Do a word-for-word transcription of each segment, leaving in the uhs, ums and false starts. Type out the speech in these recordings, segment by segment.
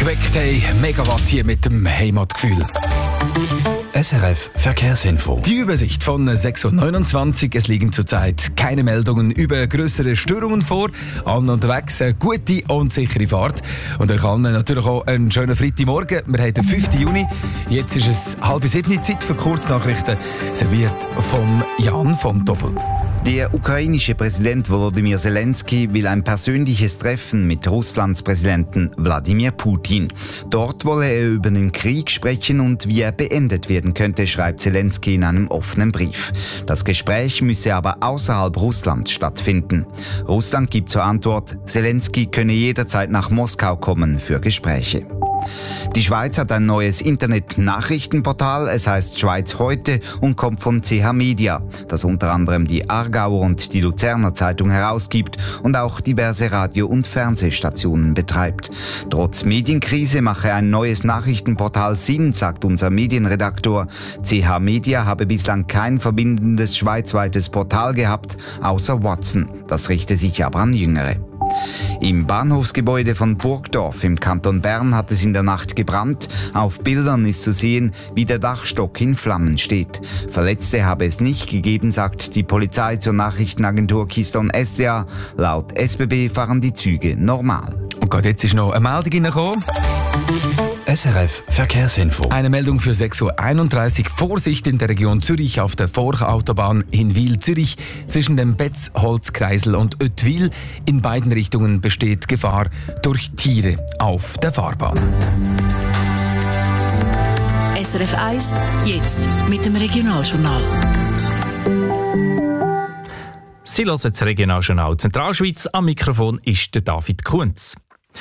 geweckt haben. Megawatt hier mit dem Heimatgefühl. S R F Verkehrsinfo. Die Übersicht von sechs Uhr neunundzwanzig. Es liegen zurzeit keine Meldungen über größere Störungen vor. Allen unterwegs eine gute und sichere Fahrt. Und euch allen natürlich auch einen schönen Freitagmorgen. Wir haben den fünften Juni. Jetzt ist es halb sieben, Zeit für Kurznachrichten. Serviert vom Jan von Doppel. Der ukrainische Präsident Volodymyr Zelensky will ein persönliches Treffen mit Russlands Präsidenten Wladimir Putin. Dort wolle er über den Krieg sprechen und wie er beendet werden könnte, schreibt Zelensky in einem offenen Brief. Das Gespräch müsse aber außerhalb Russlands stattfinden. Russland gibt zur Antwort, Zelensky könne jederzeit nach Moskau kommen für Gespräche. Die Schweiz hat ein neues Internet-Nachrichtenportal. Es heißt Schweiz heute und kommt von C H Media, das unter anderem die Aargauer und die Luzerner Zeitung herausgibt und auch diverse Radio- und Fernsehstationen betreibt. Trotz Medienkrise mache ein neues Nachrichtenportal Sinn, sagt unser Medienredaktor. C H Media habe bislang kein verbindendes schweizweites Portal gehabt, außer Watson. Das richte sich aber an Jüngere. Im Bahnhofsgebäude von Burgdorf im Kanton Bern hat es in der Nacht gebrannt. Auf Bildern ist zu sehen, wie der Dachstock in Flammen steht. Verletzte habe es nicht gegeben, sagt die Polizei zur Nachrichtenagentur Keystone S D A. Laut S B B fahren die Züge normal. Und gerade jetzt ist noch eine Meldung reingekommen. S R F Verkehrsinfo. Eine Meldung für sechs Uhr einunddreißig. Vorsicht in der Region Zürich auf der Forchautobahn in Wil-Zürich. Zwischen dem Betz-Holzkreisel und Oetwil in beiden Richtungen besteht Gefahr durch Tiere auf der Fahrbahn. S R F eins, jetzt mit dem Regionaljournal. Sie hören das Regionaljournal Zentralschweiz. Am Mikrofon ist der David Kunz.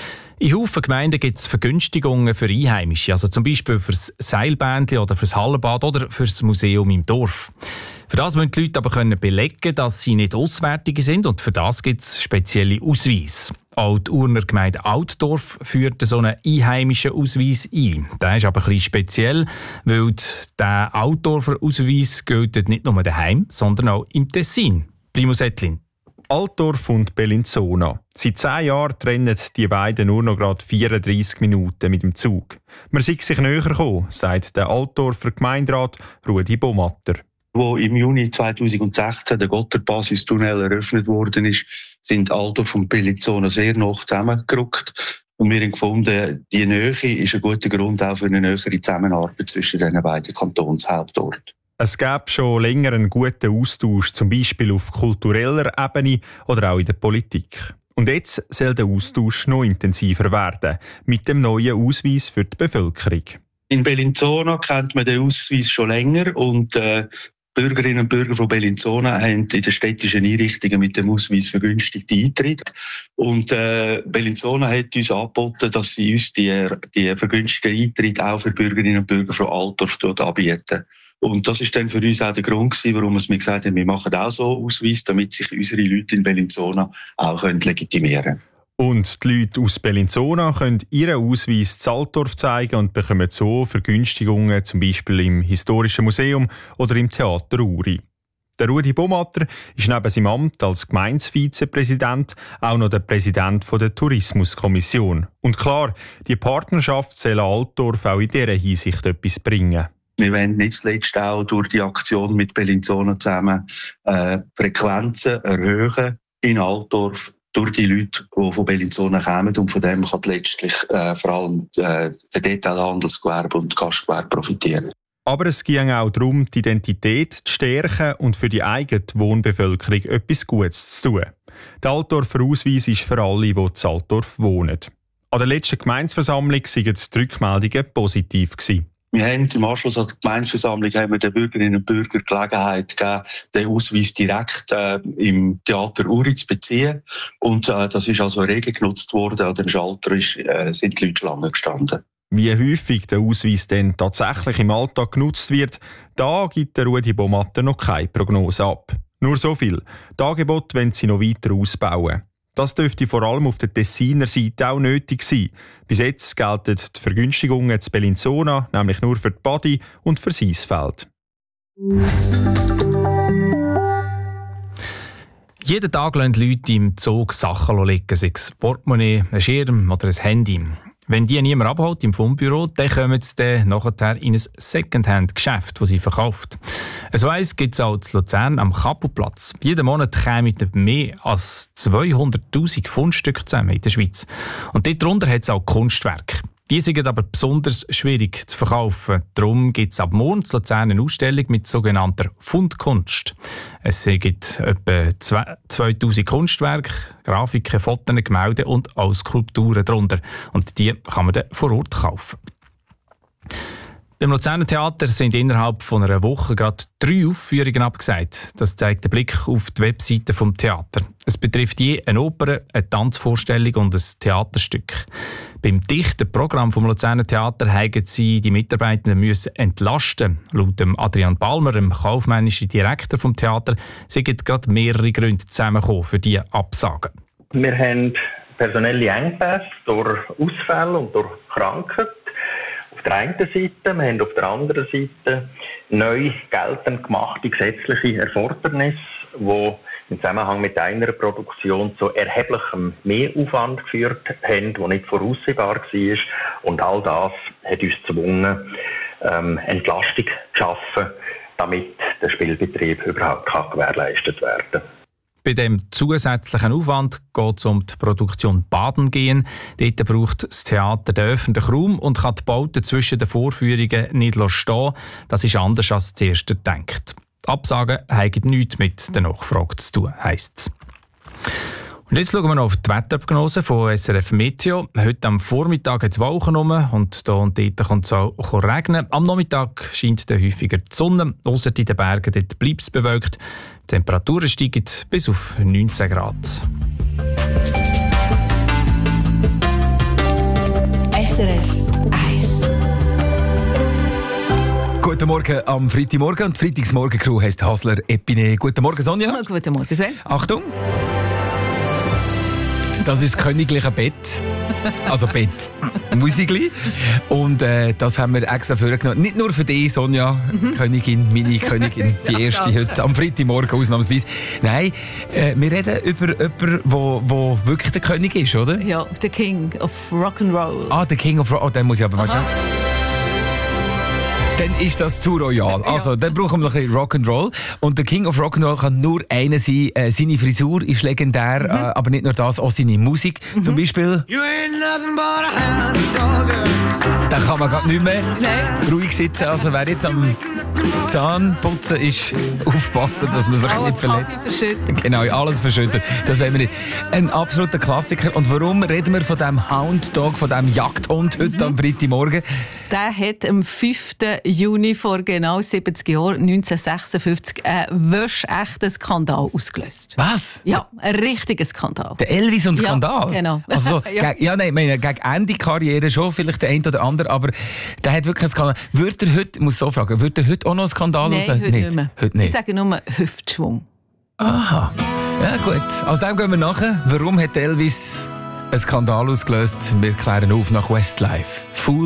In Haufen Gemeinden gibt es Vergünstigungen für Einheimische, also zum Beispiel fürs Seilbändchen oder fürs Hallenbad oder fürs Museum im Dorf. Für das müssen die Leute aber können belegen, dass sie nicht Auswärtige sind, und für das gibt es spezielle Ausweise. Auch die Urner Gemeinde Altdorf führt so einen einheimischen Ausweis ein. Der ist aber ein bisschen speziell, weil der Altdorfer Ausweis gilt nicht nur daheim, sondern auch im Tessin. Primus Ettlin. Altdorf und Bellinzona. Seit zehn Jahren trennen die beiden nur noch gerade vierunddreissig Minuten mit dem Zug. Man sei sich näher gekommen, sagt der Altdorfer Gemeinderat Rudi Bomatter. Wo im Juni zweitausendsechzehn der Gotthard-Basistunnel eröffnet worden ist, sind Altdorf und Bellinzona sehr nah zusammengerückt. Und wir haben gefunden, die Nähe ist ein guter Grund auch für eine nähere Zusammenarbeit zwischen den beiden Kantonshauptorten. Es gäbe schon länger einen guten Austausch, zum Beispiel auf kultureller Ebene oder auch in der Politik. Und jetzt soll der Austausch noch intensiver werden, mit dem neuen Ausweis für die Bevölkerung. In Bellinzona kennt man den Ausweis schon länger und äh, Bürgerinnen und Bürger von Bellinzona haben in den städtischen Einrichtungen mit dem Ausweis vergünstigte Eintritt. Und äh, Bellinzona hat uns angeboten, dass sie uns die, die vergünstigten Eintritt auch für Bürgerinnen und Bürger von Altdorf anbieten. Und das ist dann für uns auch der Grund gewesen, warum wir gesagt haben, wir machen auch so Ausweis, damit sich unsere Leute in Bellinzona auch legitimieren können. Und die Leute aus Bellinzona können ihren Ausweis zu Altdorf zeigen und bekommen so Vergünstigungen, zum Beispiel im Historischen Museum oder im Theater Uri. Der Rudi Bomatter ist neben seinem Amt als Gemeindevizepräsident auch noch der Präsident der Tourismuskommission. Und klar, die Partnerschaft soll Altdorf auch in dieser Hinsicht etwas bringen. Wir wollen nicht zuletzt auch durch die Aktion mit Bellinzona zusammen äh, Frequenzen erhöhen in Altdorf durch die Leute, die von Bellinzona kommen. Und von dem kann letztlich äh, vor allem äh, der Detailhandelsgewerbe und das Gastgewerbe profitieren. Aber es ging auch darum, die Identität zu stärken und für die eigene Wohnbevölkerung etwas Gutes zu tun. Der Altdorfer Ausweis ist für alle, die in Altdorf wohnen. An der letzten Gemeindeversammlung waren die Rückmeldungen positiv gewesen. Wir haben im Anschluss an die Gemeindeversammlung haben wir den Bürgerinnen und Bürgern Gelegenheit gegeben, den Ausweis direkt äh, im Theater Uri zu beziehen. Und äh, das ist also rege genutzt worden. An dem Schalter ist, äh, sind die Leute Schlange gestanden. Wie häufig der Ausweis denn tatsächlich im Alltag genutzt wird, da gibt der Rudi Bomatter noch keine Prognose ab. Nur so viel. Die Angebote wollen sie noch weiter ausbauen. Das dürfte vor allem auf der Tessiner Seite auch nötig sein. Bis jetzt gelten die Vergünstigungen zu Bellinzona nämlich nur für die Badi und für Seisfeld. Jeden Tag lassen Leute im Zug Sachen liegen, sei es Portemonnaie, ein Schirm oder ein Handy. Wenn die niemand abholt im Fundbüro, dann kommen sie dann nachher in ein Secondhand-Geschäft, das sie verkauft. So eins gibt es auch in Luzern am Kapuplatz. Jeden Monat kommen mehr als zweihunderttausend Fundstücke zusammen in der Schweiz. Und darunter hat es auch Kunstwerke. Die sind aber besonders schwierig zu verkaufen. Darum gibt es ab morgen in Luzern eine Ausstellung mit sogenannter Fundkunst. Es gibt etwa zweitausend Kunstwerke, Grafiken, Fotos, Gemälde und auch Skulpturen darunter. Und die kann man dann vor Ort kaufen. Beim Luzerner Theater sind innerhalb von einer Woche gerade drei Aufführungen abgesagt. Das zeigt der Blick auf die Webseite des Theaters. Es betrifft je eine Oper, eine Tanzvorstellung und ein Theaterstück. Beim dichten Programm vom Luzerner Theater haben sie die Mitarbeitenden müssen entlasten. Laut dem Adrian Palmer, dem kaufmännischen Direktor des Theaters, sind gerade mehrere Gründe zusammengekommen für diese Absagen. Wir haben personelle Engpässe durch Ausfälle und durch Krankheit. Auf der einen Seite, wir haben auf der anderen Seite neu geltend gemachte gesetzliche Erfordernisse, die im Zusammenhang mit einer Produktion zu erheblichem Mehraufwand geführt haben, der nicht voraussehbar war. Und all das hat uns gezwungen, ähm, Entlastung zu schaffen, damit der Spielbetrieb überhaupt kann gewährleistet werden kann. Bei dem zusätzlichen Aufwand geht es um die Produktion Baden gehen. Dort braucht das Theater den öffentlichen Raum und kann die Bauten zwischen den Vorführungen nicht stehen. Das ist anders als zuerst gedacht. Die Absagen haben nichts mit der Nachfrage zu tun, heisst es. Und jetzt schauen wir noch auf die Wetterprognose von S R F Meteo. Heute am Vormittag hat es Wolken rum und hier und dort kann es auch regnen. Am Nachmittag scheint dann häufiger die Sonne. Ausser in den Bergen dort bleibt es bewölkt. Die Temperaturen steigen bis auf neunzehn Grad. S R F eins. Guten Morgen am Freitagmorgen. Und die Freitagsmorgen-Crew heisst Hasler Epine. Guten Morgen, Sonja. Oh, guten Morgen, Sven. Achtung! Das ist das königliche Bett. Also Bett. Musikli. Und äh, das haben wir extra vorgenommen. Nicht nur für dich, Sonja, mhm. Königin, meine Königin, die erste ja, heute am Freitagmorgen ausnahmsweise. Nein, äh, wir reden über jemanden, der wirklich der König ist, oder? Ja, der King of Rock'n'Roll. Ah, der King of Rock'n'Roll. Oh, den muss ich aber mal schauen. Dann ist das zu royal. Also, dann brauchen wir ein bisschen Rock'n'Roll. Und der King of Rock'n'Roll kann nur einer sein. Äh, seine Frisur ist legendär, mhm. äh, aber nicht nur das, auch seine Musik. Mhm. Zum Beispiel. You ain't nothing but a hound dog. Da kann man gerade nicht mehr Nein. ruhig sitzen. Also, wer jetzt am Zahnputzen ist, aufpassen, dass man sich oh, nicht verletzt. Verschüttet. Genau, alles verschüttet. Das wollen wir nicht. Ein absoluter Klassiker. Und warum reden wir von diesem Hound Dog, von diesem Jagdhund heute mhm. am Freitagmorgen? Der hat am fünften Juni vor genau siebzig Jahren, neunzehnhundertsechsundfünfzig, einen wäschechten Skandal ausgelöst. Was? Ja, ein richtiger Skandal. Der Elvis und Skandal? Ja, genau. Also, ja. Gegen, ja, nein, meine, gegen Ende Karriere schon, vielleicht der eine oder andere, aber der hat wirklich einen Skandal. Würde er heute, ich muss so fragen, würde er heute auch noch einen Skandal Nein, auslösen? heute nicht. nicht mehr. Heute nicht. Ich sage nur Hüftschwung. Aha. Ja gut, aus dem gehen wir nachher. Warum hat Elvis einen Skandal ausgelöst? Wir klären auf nach Westlife. Fool